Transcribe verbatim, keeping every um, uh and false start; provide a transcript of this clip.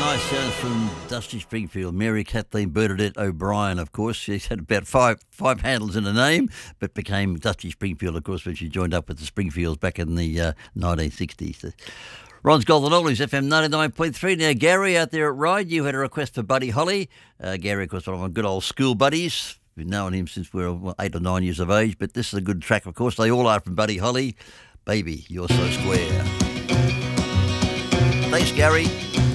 Nice sounds from Dusty Springfield. Mary Kathleen Bernadette O'Brien, of course. She's had about five five handles in her name, but became Dusty Springfield, of course, when she joined up with the Springfields back in the uh, nineteen sixties. Ron's Golden Oldies, F M ninety-nine point three. Now, Gary out there at Ryde, you had a request for Buddy Holly. Uh, Gary, of course, one of my good old school buddies. We've known him since we were eight or nine years of age, but this is a good track, of course. They all are from Buddy Holly. Baby, You're So Square. Thanks, Gary.